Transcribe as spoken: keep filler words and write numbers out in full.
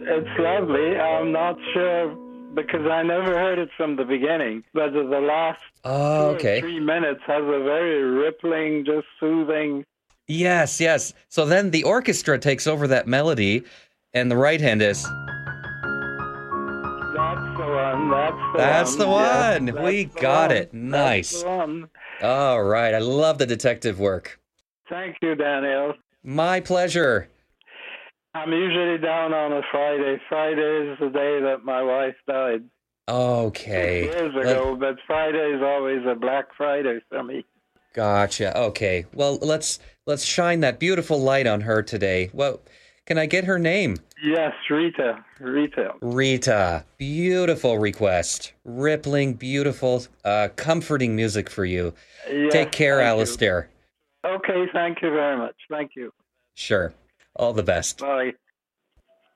it's lovely. I'm not sure because I never heard it from the beginning, but the last Oh, two or okay. three minutes has a very rippling, just soothing. Yes, yes. So then the orchestra takes over that melody, and the right hand is. That's the one. That's the That's the one. Yes, one. that's We the got one. it. That's the Nice. one. All right. I love the detective work. Thank you, Daniel. My pleasure. I'm usually down on a Friday. Friday is the day that my wife died six Okay. years Let ago, but Friday is always a Black Friday for me. Gotcha. Okay. Well, let's let's shine that beautiful light on her today. Well, can I get her name? Yes, Rita. Rita. Rita. Beautiful request. Rippling, beautiful, uh, comforting music for you. Yes, Take care, thank you. Alistair. Okay, thank you very much. Thank you. Sure. All the best. Bye.